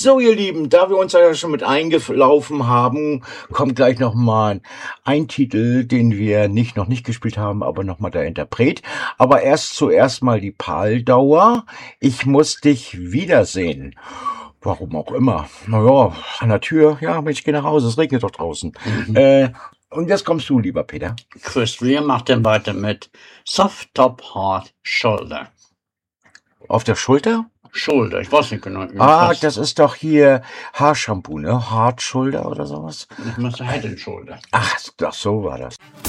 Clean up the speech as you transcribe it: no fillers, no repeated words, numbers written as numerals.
So, ihr Lieben, da wir uns ja schon mit eingelaufen haben, kommt gleich nochmal ein Titel, den wir noch nicht gespielt haben, aber nochmal der Interpret. Aber zuerst mal die Paldauer. Ich muss dich wiedersehen. Warum auch immer. Naja, an der Tür. Ja, Mensch, geh nach Hause, es regnet doch draußen. Und jetzt kommst du, lieber Peter. Chris, wir machen weiter mit Soft Top Hard Shoulder. Auf der Schulter? Shoulder, ich weiß nicht genau. Das ist doch hier Haarshampoo, ne? Hard Shoulder oder sowas? Ich muss Head and Shoulder. Ach, so war das.